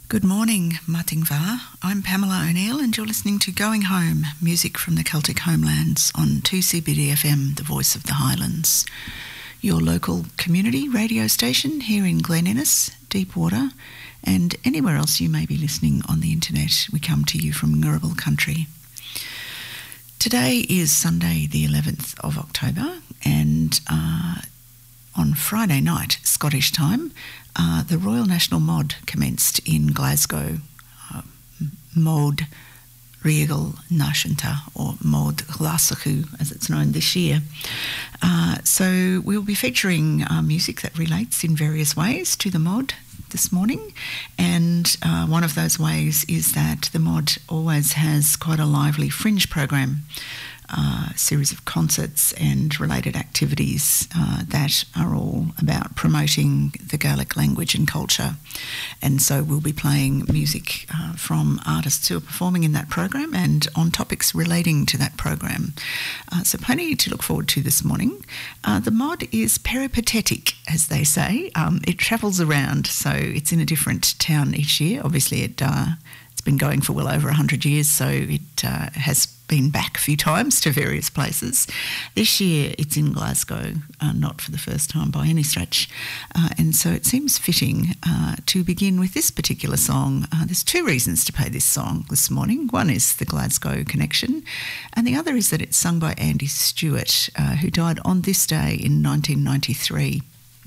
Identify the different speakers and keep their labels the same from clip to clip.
Speaker 1: Good morning, Matingva. I'm Pamela O'Neill and you're listening to Going Home, music from the Celtic homelands on 2CBD FM, the voice of the Highlands. Your local community radio station here in Glen Innes, Deepwater, and anywhere else you may be listening on the internet. We come to you from Ngurrabal country. Today is Sunday the 11th of October and on Friday night, Scottish time, the Royal National Mod commenced in Glasgow, Mod Riegel Nashinta, or Mod Glasachu as it's known this year. So we'll be featuring music that relates in various ways to the Mod this morning, and one of those ways is that the Mod always has quite a lively fringe program, series of concerts and related activities that are all about promoting the Gaelic language and culture. And so we'll be playing music from artists who are performing in that program and on topics relating to that program. So plenty to look forward to this morning. The Mod is peripatetic, as they say. It travels around, so it's in a different town each year. Obviously it's been going for well over 100 years, so it has been back a few times to various places. This year it's in Glasgow, not for the first time by any stretch, and so it seems fitting to begin with this particular song. There's two reasons to play this song this morning. One is the Glasgow connection, and the other is that it's sung by Andy Stewart, who died on this day in 1993.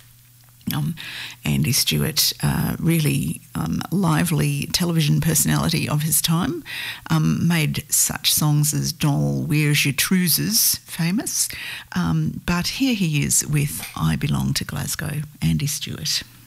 Speaker 1: Andy Stewart, really lively television personality of his time, made such songs as Donal Where's Your Trousers famous, but here he is with I Belong to Glasgow, Andy Stewart.